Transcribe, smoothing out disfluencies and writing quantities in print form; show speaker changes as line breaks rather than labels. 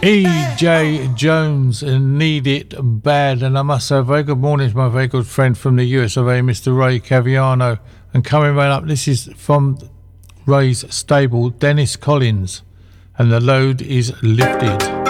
E.J. Jones, Need It Bad. And I must say, a very good morning to my very good friend from the US of A, Mr. Ray Caviano. And coming right up, this is from Ray's stable, Dennis Collins. And The Load Is Lifted.